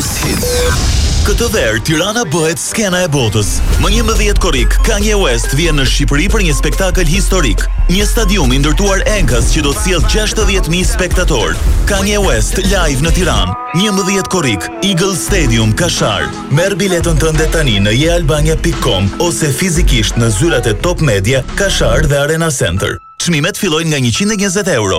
Greatest Hits. Këtë verë, Tirana bëhet skena e botës. Më 11 korrik, Kanye West vjen në Shqipëri për një spektakël historik. Një stadium i ndërtuar enkas që do të sjellë 60.000 spektator. Kanye West live në Tiranë. 11 korrik, Eagle Stadium, Kashar. Merr biletën tënde tani në jealbania.com ose fizikisht në zyrat e Top Media, Kashar dhe Arena Center. Çmimet fillojnë nga 120 euro.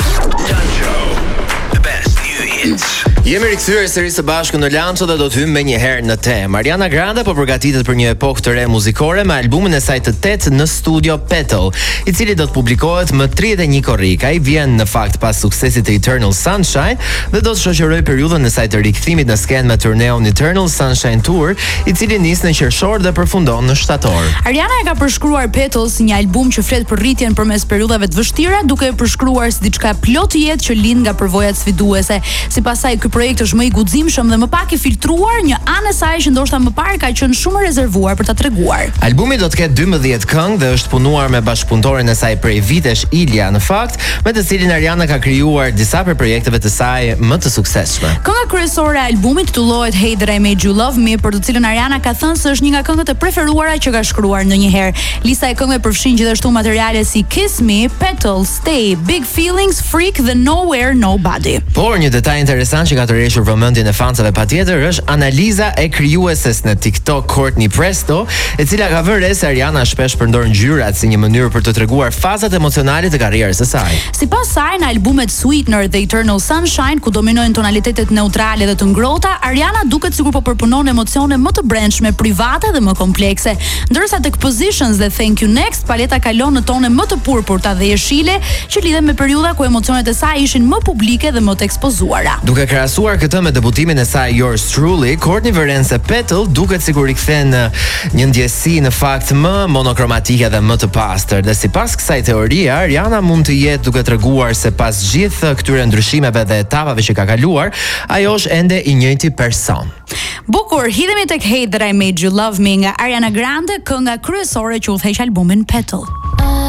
The best new hits. Jemi rikthyer sërish së bashku në Lanço dhe do të hymë me një herë në temë. Ariana Grande po përgatitet për një epokë të re muzikore me albumin e saj të tetë në studio Petal, i cili do të publikohet më 31 korrik. Ai vjen në fakt pas suksesit të Eternal Sunshine dhe do të shoqërojë periudhën e saj të rikthimit në skenë me turneun Eternal Sunshine Tour, i cili nis në qershor dhe përfundon në shtator. Ariana e ka përshkruar Petal si një album që flet për rritjen përmes periudhave të vështira, duke e përshkruar si diçka plot jetë që lind nga përvojat sfiduese. Sipas saj, ky projekt është më i guximshëm dhe më pak i filtruar, një anë e saj që ndoshta më parë ka qenë shumë rezervuar për ta treguar. Albumi do të ketë 12 këngë dhe është punuar me bashkëpunëtoren e saj prej vitesh, Ilja, në fakt, me të cilin Ariana ka krijuar disa prej projekteve të saj më të suksesshme. Kënga kryesore e albumit titullohet Hey That I Made You Love Me, për të cilën Ariana ka thënë se është një nga këngët e preferuara që ka shkruar ndonjëherë. Lista e këngëve përfshin gjithashtu materiale si Kiss Me, Petal, Stay, Big Feelings, Freak dhe Nowhere Nobody. Por një detaj interesant që ka tërhequr vëmendjen e fansave patjetër është analiza e krijueses në TikTok Courtney Presto, e cila ka vënë re se Ariana shpesh përdor ngjyrat si një mënyrë për të treguar fazat emocionale të karrierës së saj. Sipas saj, në albumet Sweetener dhe Eternal Sunshine, ku dominojnë tonalitetet neutrale dhe të ngrohta, Ariana duket sikur po përpunon emocione më të brendshme, private dhe më komplekse, ndërsa tek Positions dhe Thank You Next, paleta kalon në tone më të purpurta dhe jeshile, që lidhen me periudha ku emocionet e saj ishin më publike dhe më të ekspozuara. Duke krahasuar këtë me debutimin e saj Yours Truly, Courtney vëren se Petal duket sikur rikthen një ndjesi në fakt më monokromatike dhe më të pastër. Dhe sipas kësaj teorie, Ariana mund të jetë duke treguar se pas gjithë këtyre ndryshimeve dhe etapave që ka kaluar, ajo është ende i njëjti person. Bukur, hidhemi tek Hey That I Made You Love Me nga Ariana Grande, kënga kryesore që udhëheq albumin Petal.